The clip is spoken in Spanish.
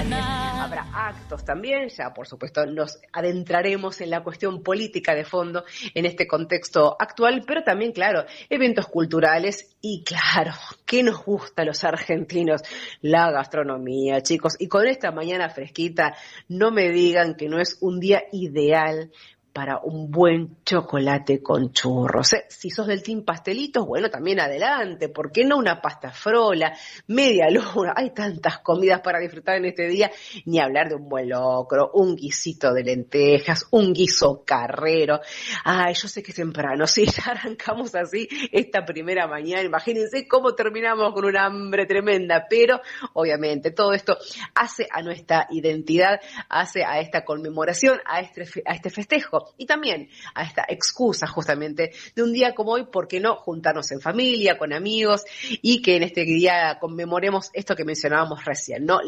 Habrá actos también, ya por supuesto nos adentraremos en la cuestión política de fondo en este contexto actual, pero también, claro, eventos culturales y claro, ¿qué nos gusta a los argentinos? La gastronomía, chicos, y con esta mañana fresquita, no me digan que no es un día ideal para un buen chocolate con churros. Si sos del team pastelitos, bueno, también adelante. ¿Por qué no una pasta frola, media luna? Hay tantas comidas para disfrutar en este día. Ni hablar de un buen locro, un guisito de lentejas, un guiso carrero. Ay, yo sé que es temprano. Sí, ya arrancamos así esta primera mañana. Imagínense cómo terminamos con una hambre tremenda. Pero, obviamente, todo esto hace a nuestra identidad, hace a esta conmemoración, a este festejo. Y también a esta excusa justamente de un día como hoy, ¿por qué no juntarnos en familia, con amigos y que en este día conmemoremos esto que mencionábamos recién, ¿no?